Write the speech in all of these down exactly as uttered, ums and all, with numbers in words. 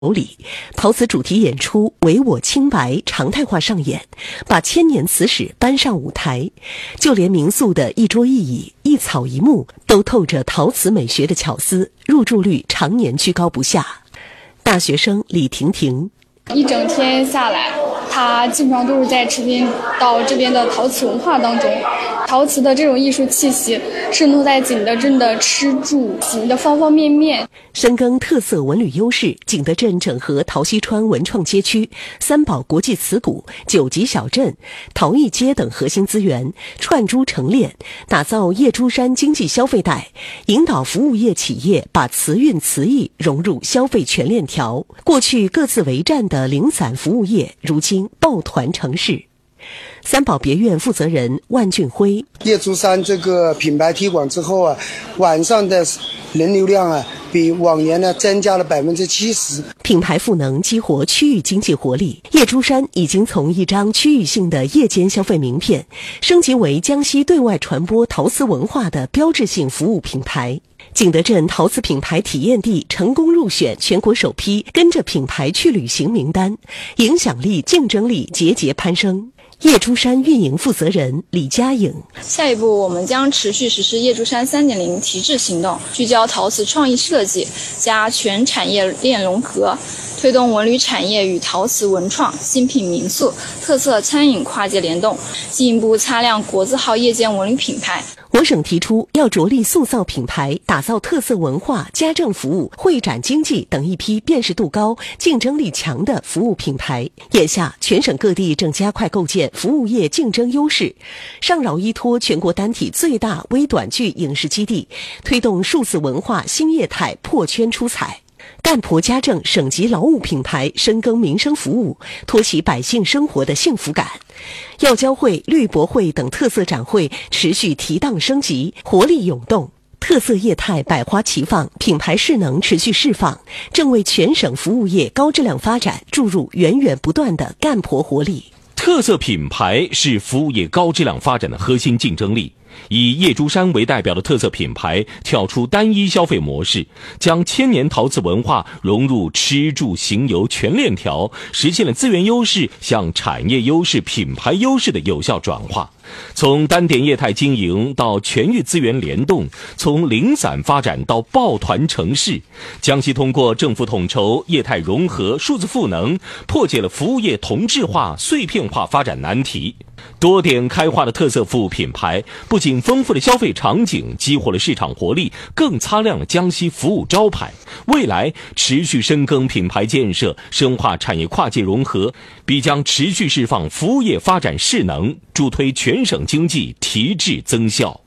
里，陶瓷主题演出唯我清白常态化上演，把千年瓷史搬上舞台。就连民宿的一桌一椅、一草一木都透着陶瓷美学的巧思，入住率常年居高不下。大学生李婷婷， 一整天下来，他基本上都是在这边到这边的陶瓷文化当中，陶瓷的这种艺术气息渗透在景德镇的吃住行的方方面面。 深耕特色文旅优势，景德镇整合陶溪川文创街区、三宝国际瓷谷、九级小镇、陶艺街等核心资源，串珠成链，打造叶珠山经济消费带，引导服务业企业把瓷韵瓷艺融入消费全链条。过去各自为战的零散服务业，如今抱团成势。三宝别院负责人万俊辉， 叶珠山这个品牌推广之后啊，晚上的人流量啊比往年呢增加了百分之七十。 品牌赋能激活区域经济活力，叶珠山已经从一张区域性的夜间消费名片，升级为江西对外传播陶瓷文化的标志性服务品牌。景德镇陶瓷品牌体验地成功入选全国首批跟着品牌去旅行名单，影响力、竞争力节节攀升。叶珠山运营负责人李佳颖， 下一步我们将持续实施叶珠山 三点零 提质行动，聚焦陶瓷创意设计，加全产业链融合，推动文旅产业与陶瓷文创、新品民宿、特色餐饮跨界联动，进一步擦亮国字号夜间文旅品牌。 我省提出要着力塑造品牌，打造特色文化、家政服务、会展经济等一批辨识度高、竞争力强的服务品牌。眼下，全省各地正加快构建服务业竞争优势。上饶依托全国单体最大微短剧影视基地，推动数字文化新业态破圈出彩。干婆家政省级劳务品牌深耕民生服务，托起百姓生活的幸福感。药交会、绿博会等特色展会持续提档升级，活力涌动，特色业态百花齐放，品牌势能持续释放，正为全省服务业高质量发展注入源源不断的干婆活力。 特色品牌是服务业高质量发展的核心竞争力。以叶珠山为代表的特色品牌跳出单一消费模式，将千年陶瓷文化融入吃住行游全链条，实现了资源优势向产业优势、品牌优势的有效转化。从单点业态经营到全域资源联动，从零散发展到抱团成势，江西通过政府统筹、业态融合、数字赋能，破解了服务业同质化、碎片化发展难题。多点开花的特色服务品牌，不仅丰富了消费场景，激活了市场活力，更擦亮了江西服务招牌。未来持续深耕品牌建设，深化产业跨界融合，必将持续释放服务业发展势能，助推全省经济提质增效。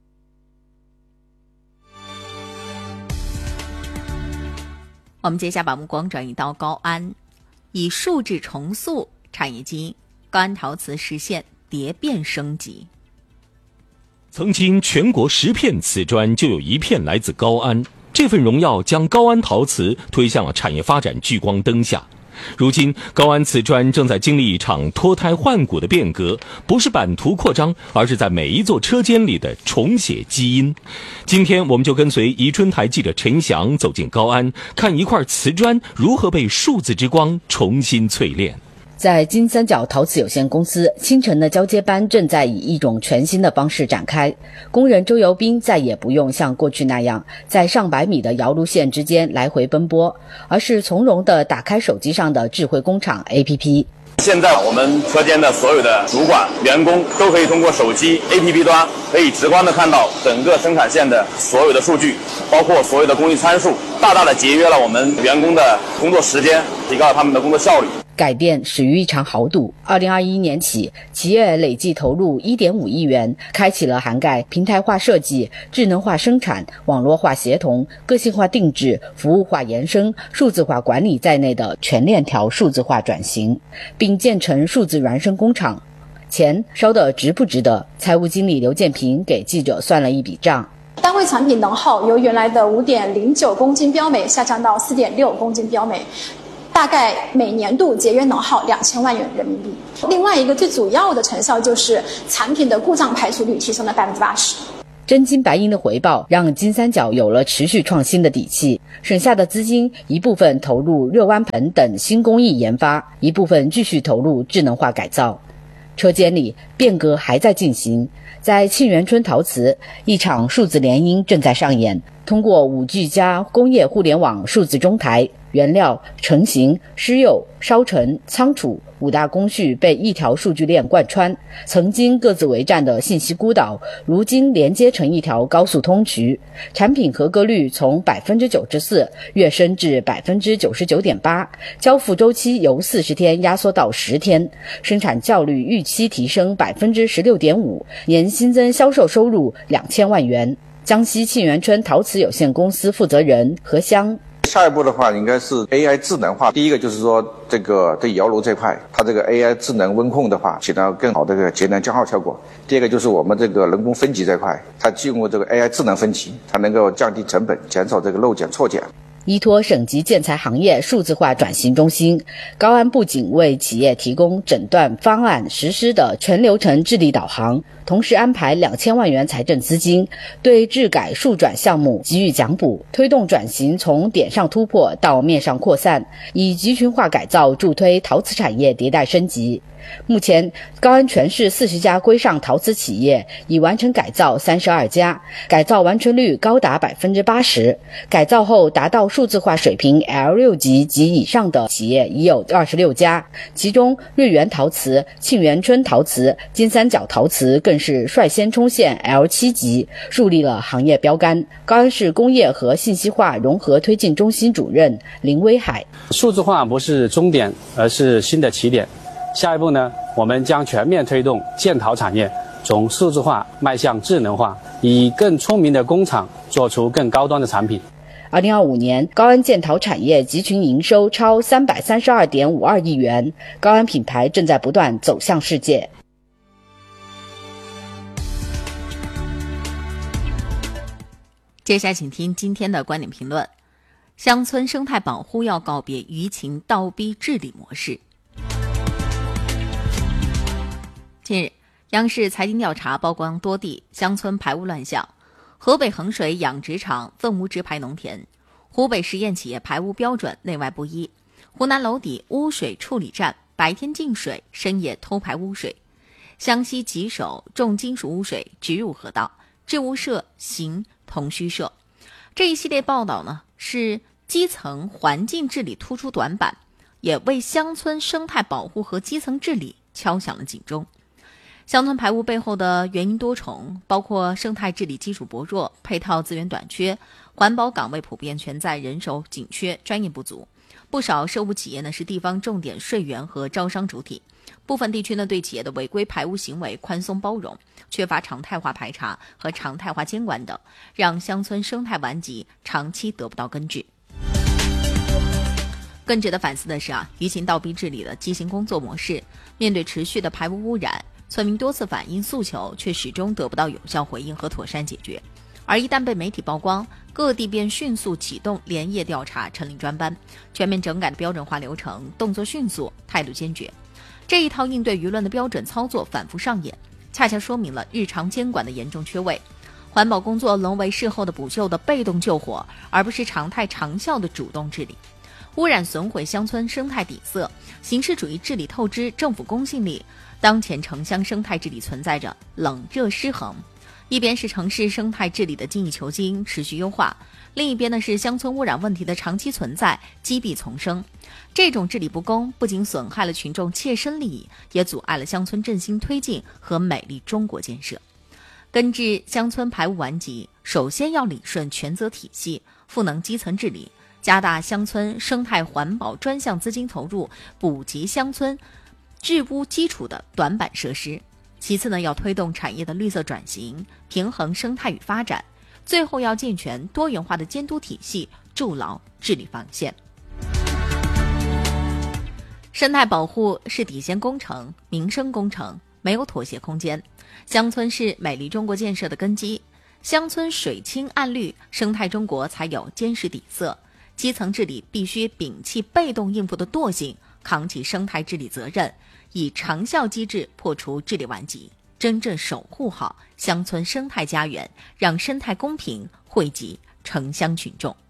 我们接下来把目光转移到高安，以数字重塑产业基因，高安陶瓷实现蝶变升级。 曾经全国十片瓷砖就有一片来自高安，这份荣耀将高安陶瓷推向了产业发展聚光灯下。如今高安瓷砖正在经历一场脱胎换骨的变革，不是版图扩张，而是在每一座车间里的重写基因。今天我们就跟随宜春台记者陈翔走进高安，看一块瓷砖如何被数字之光重新淬炼。 在金三角陶瓷有限公司，清晨的交接班正在以一种全新的方式展开。工人周游兵再也不用像过去那样在上百米的窑炉线之间来回奔波，而是从容地打开手机上的智慧工厂 A P P。 现在我们车间的所有的主管、员工都可以通过手机 A P P 端，可以直观地看到整个生产线的所有的数据，包括所有的工艺参数，大大的节约了我们员工的工作时间，提高了他们的工作效率。 改变始于一场豪赌。二零二一年起，企业累计投入 一点五亿元，开启了涵盖平台化设计、智能化生产、网络化协同、个性化定制、服务化延伸、数字化管理在内的全链条数字化转型，并建成数字孪生工厂。钱烧得值不值得？财务经理刘建平给记者算了一笔账。 单位产品能耗由原来的 五点零九公斤标煤下降到 四点六公斤标煤，大概每年度节约能耗两千万元人民币。另外一个最主要的成效就是产品的故障排除率提升了百分之八十。 真金白银的回报让金三角有了持续创新的底气，省下的资金一部分投入热弯盆等新工艺研发，一部分继续投入智能化改造。车间里变革还在进行，在沁园春陶瓷，一场数字联姻正在上演。通过五 G 加工业互联网数字中台，原料、成型、施釉、烧成、仓储五大工序被一条数据链贯穿，曾经各自为战的信息孤岛，如今连接成一条高速通衢。产品合格率从百分之九十四跃升至百分之九十九点八，交付周期由四十天压缩到十天，生产效率预期提升百分之十六点五，年新增销售收入两千万元。江西沁园春陶瓷有限公司负责人何香。 下一步的话应该是 A I 智能化，第一个就是说这个对窑炉这块，它这个 A I 智能温控的话起到更好的这个节能降耗效果。第二个就是我们这个人工分级这块，它经过这个 A I 智能分级，它能够降低成本，减少这个漏检错检。 依托省级建材行业数字化转型中心，高安不仅为企业提供诊断方案实施的全流程治理导航，同时安排两千万元财政资金，对治改数转项目给予奖补，推动转型从点上突破到面上扩散，以集群化改造助推陶瓷产业迭代升级。目前，高安全市四十家规上陶瓷企业已完成改造三十二家，改造完成率高达百分之八十。改造后达到数字化水平 L 六 级及以上的企业已有二十六家，其中瑞元陶瓷、沁园春陶瓷、金三角陶瓷更是率先冲线 L 七 级，树立了行业标杆。高安市工业和信息化融合推进中心主任林威海： 数字化不是终点，而是新的起点。下一步呢，我们将全面推动建陶产业从数字化迈向智能化，以更聪明的工厂做出更高端的产品。 二零二五年，高安建陶产业集群营收超三百三十二点五二亿元，高安品牌正在不断走向世界。 接下来请听今天的观点评论：乡村生态保护要告别舆情倒逼治理模式。近日，央视财经调查曝光多地乡村排污乱象，河北衡水养殖场粪污直排农田，湖北实验企业排污标准内外不一，湖南娄底污水处理站白天进水，深夜偷排污水，湘西吉首重金属污水直入河道，治污社行同虚设。这一系列报道呢，是基层环境治理突出短板，也为乡村生态保护和基层治理敲响了警钟。乡村排污背后的原因多重，包括生态治理基础薄弱、配套资源短缺、环保岗位普遍存在人手紧缺、专业不足。不少涉污企业呢是地方重点税源和招商主体，部分地区呢对企业的违规排污行为宽松包容，缺乏常态化排查和常态化监管等，让乡村生态顽疾长期得不到根治。更值得反思的是啊，舆情倒逼治理的畸形工作模式，面对持续的排污污染，村民多次反映诉求，却始终得不到有效回应和妥善解决。而一旦被媒体曝光，各地便迅速启动连夜调查，成立专班，全面整改的标准化流程，动作迅速，态度坚决。这一套应对舆论的标准操作反复上演，恰恰说明了日常监管的严重缺位。环保工作沦为事后的补救的被动救火，而不是常态长效的主动治理。污染损毁乡村生态底色，形式主义治理透支政府公信力，当前城乡生态治理存在着冷热失衡，一边是城市生态治理的精益求精持续优化，另一边呢是乡村污染问题的长期存在积弊丛生。这种治理不公不仅损害了群众切身利益，也阻碍了乡村振兴推进和美丽中国建设。根治乡村排污顽疾，首先要理顺权责体系，赋能基层治理，加大乡村生态环保专项资金投入，补给乡村治污基础的短板设施。其次呢，要推动产业的绿色转型，平衡生态与发展。最后要健全多元化的监督体系，筑牢治理防线。生态保护是底线工程、民生工程，没有妥协空间。乡村是美丽中国建设的根基，乡村水清岸绿，生态中国才有坚实底色。基层治理必须摒弃被动应付的惰性，扛起生态治理责任，以长效机制破除治理顽疾。 真正守护好乡村生态家园，让生态公平惠及城乡群众。